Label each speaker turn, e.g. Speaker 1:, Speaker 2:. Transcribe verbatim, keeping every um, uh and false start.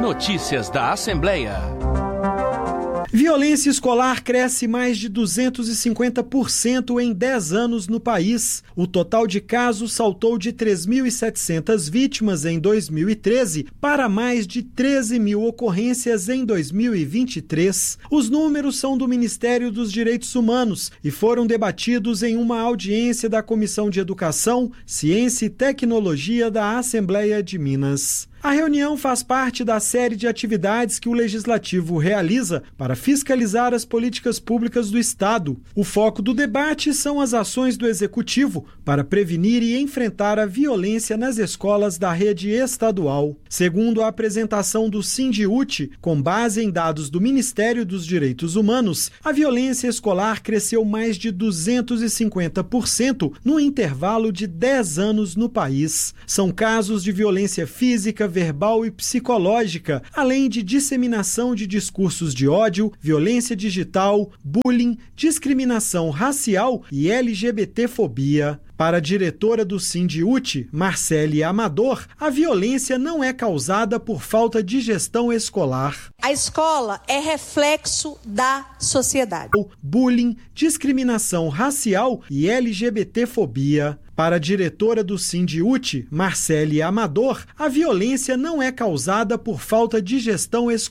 Speaker 1: Notícias da Assembleia.
Speaker 2: Violência escolar cresce mais de duzentos e cinquenta por cento em dez anos no país. O total de casos saltou de três mil e setecentas vítimas em dois mil e treze para mais de treze mil ocorrências em dois mil e vinte e três. Os números são do Ministério dos Direitos Humanos e foram debatidos em uma audiência da Comissão de Educação, Ciência e Tecnologia da Assembleia de Minas. A reunião faz parte da série de atividades que o Legislativo realiza para fiscalizar as políticas públicas do Estado. O foco do debate são as ações do Executivo para prevenir e enfrentar a violência nas escolas da rede estadual. Segundo a apresentação do Sindiúti, com base em dados do Ministério dos Direitos Humanos, a violência escolar cresceu mais de duzentos e cinquenta por cento no intervalo de dez anos no país. São casos de violência física, verbal e psicológica, além de disseminação de discursos de ódio, violência digital, bullying, discriminação racial e L G B T fobia. Para a diretora do Sindiúti, Marcele Amador, a violência não é causada por falta de gestão escolar.
Speaker 3: A escola é reflexo da sociedade.
Speaker 2: Bullying, discriminação racial e L G B T fobia. Para a diretora do Sindiúti, Marcele Amador, a violência não é causada por falta de gestão escolar.